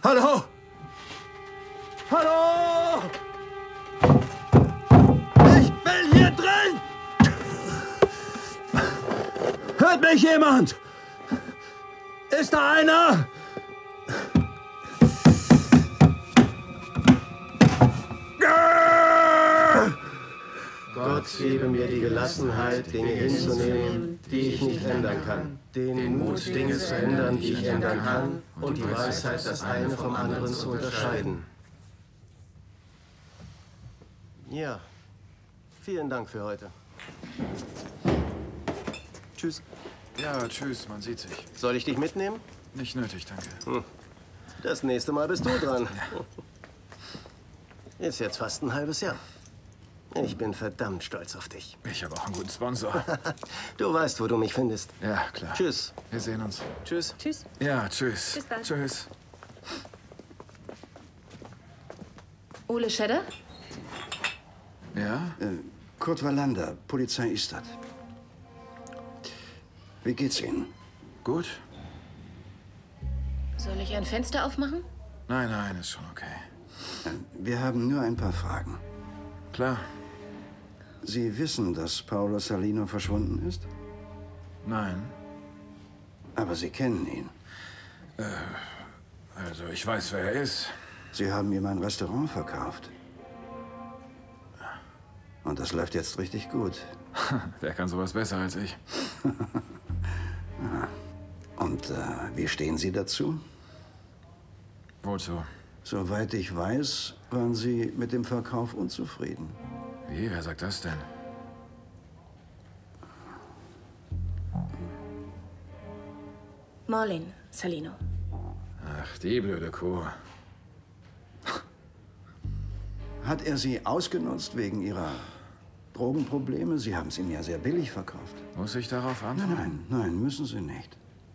Hallo? Hallo? Ich bin hier drin! Hört mich jemand? Ist da einer? Gott gebe mir die Gelassenheit, Dinge hinzunehmen, die ich nicht ändern kann. Den Mut, Dinge zu ändern, die ich ändern kann. Und die Weisheit, das eine vom anderen zu unterscheiden. Ja, vielen Dank für heute. Tschüss. Ja, tschüss, man sieht sich. Soll ich dich mitnehmen? Nicht nötig, danke. Das nächste Mal bist du dran. Ist jetzt fast ein halbes Jahr. Ich bin verdammt stolz auf dich. Ich habe auch einen guten Sponsor. Du weißt, wo du mich findest. Ja, klar. Tschüss. Wir sehen uns. Tschüss. Tschüss. Ja, tschüss. Bis dann. Tschüss. Ole Schedder? Ja? Kurt Wallander, Polizei Istad. Wie geht's Ihnen? Gut? Soll ich ein Fenster aufmachen? Nein, nein, ist schon okay. Wir haben nur ein paar Fragen. Klar. Sie wissen, dass Paolo Salino verschwunden ist? Nein. Aber Sie kennen ihn. Also, ich weiß, wer er ist. Sie haben ihm ein Restaurant verkauft. Und das läuft jetzt richtig gut. Der kann sowas besser als ich. Und wie stehen Sie dazu? Wozu? Soweit ich weiß, waren Sie mit dem Verkauf unzufrieden. Wie? Wer sagt das denn? Marlene Salino. Ach, die blöde Kuh. Hat er Sie ausgenutzt wegen Ihrer Drogenprobleme? Sie haben es ihm ja sehr billig verkauft. Muss ich darauf antworten? Nein, müssen Sie nicht.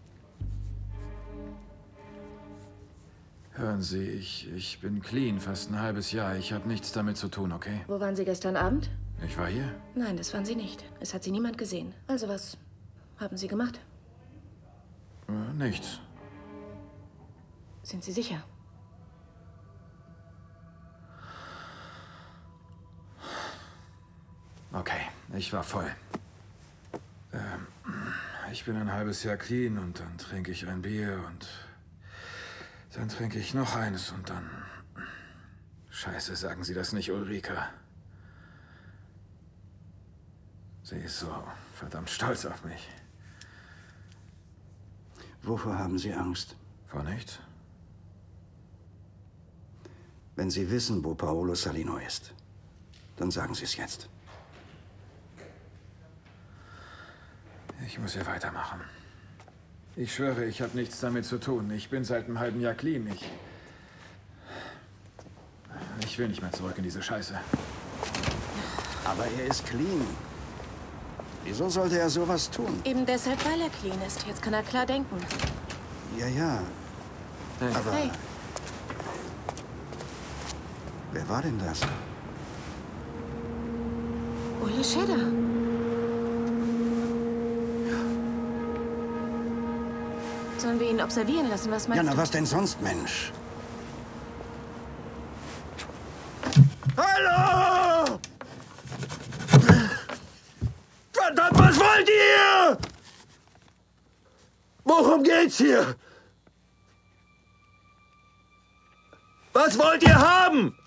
Hören Sie, ich bin clean, fast ein halbes Jahr. Ich habe nichts damit zu tun, okay? Wo waren Sie gestern Abend? Ich war hier. Nein, das waren Sie nicht. Es hat Sie niemand gesehen. Also was haben Sie gemacht? Nichts. Sind Sie sicher? Okay, ich war voll. Ich bin ein halbes Jahr clean und dann trinke ich ein Bier und dann trinke ich noch eines und dann... Scheiße, sagen Sie das nicht, Ulrika. Sie ist so verdammt stolz auf mich. Wovor haben Sie Angst? Vor nichts? Wenn Sie wissen, wo Paolo Salino ist, dann sagen Sie es jetzt. Ich muss hier weitermachen. Ich schwöre, ich habe nichts damit zu tun. Ich bin seit einem halben Jahr clean. Ich will nicht mehr zurück in diese Scheiße. Aber er ist clean. Wieso sollte er sowas tun? Eben deshalb, weil er clean ist. Jetzt kann er klar denken. Ja. Hey. Aber Hey. wer war denn das? Ole Schedder. Sollen wir ihn observieren lassen? Was meinst Ja, na du? was denn sonst, Mensch? Hallo! Verdammt, was wollt ihr? Worum geht's hier? Was wollt ihr haben?